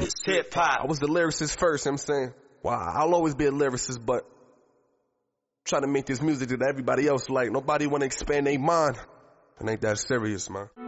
It's hip hop. I was the lyricist first, you know what I'm saying? Well, I'll always be a lyricist, but trying to make this music that everybody else like. Nobody want to expand their mind. It ain't that serious, man.